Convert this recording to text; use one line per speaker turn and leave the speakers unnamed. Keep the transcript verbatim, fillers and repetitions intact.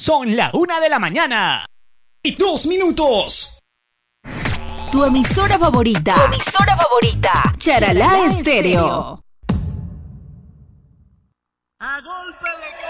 Son la una de la mañana y dos minutos.
Tu emisora favorita.
Tu emisora favorita.
Charalá Estéreo.
Hago